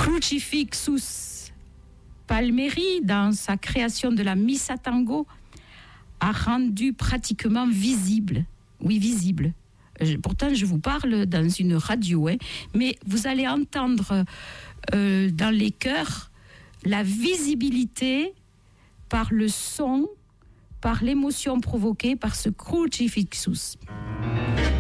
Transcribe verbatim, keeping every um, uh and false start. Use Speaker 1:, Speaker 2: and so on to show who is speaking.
Speaker 1: Crucifixus Palmeri, dans sa création de la Missa Tango, a rendu pratiquement visible, oui visible. Pourtant, je vous parle dans une radio, hein, mais vous allez entendre euh, dans les chœurs la visibilité par le son, par l'émotion provoquée par ce Crucifixus.